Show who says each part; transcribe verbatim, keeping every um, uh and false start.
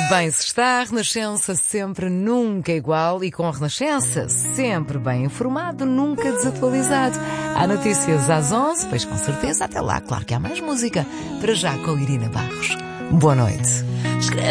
Speaker 1: Bem se está, a Renascença sempre nunca igual e com a Renascença sempre bem informado, nunca desatualizado. Há notícias às onze, pois com certeza até lá, claro que há mais música. Para já com Irina Barros. Boa noite.